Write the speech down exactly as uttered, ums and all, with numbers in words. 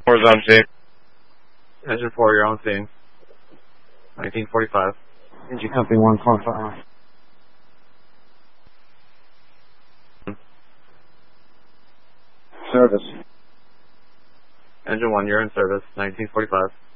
Horizon scene. Engine four, you're on scene. nineteen forty-five. Engine company one four five. Service. Engine one, you're in service. nineteen forty-five.